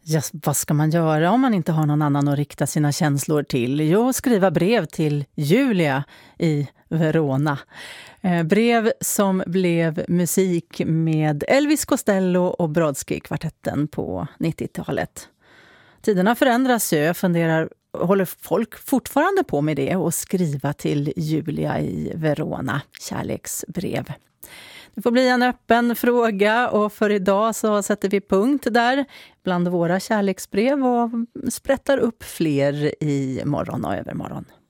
Ja, vad ska man göra om man inte har någon annan att rikta sina känslor till? Jo, skriva brev till Julia i Verona. Brev som blev musik med Elvis Costello och Brodsky-kvartetten på 90-talet. Tiderna förändras ju. Jag funderar, håller folk fortfarande på med det och skriva till Julia i Verona? Kärleksbrev. Det får bli en öppen fråga och för idag så sätter vi punkt där bland våra kärleksbrev och sprättar upp fler i morgon och övermorgon.